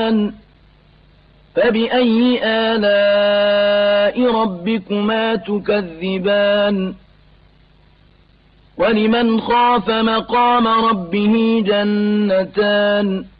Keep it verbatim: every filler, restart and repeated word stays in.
الرحمن فبأي آلاء ربكما تكذبان ولمن خاف مقام ربه جنتان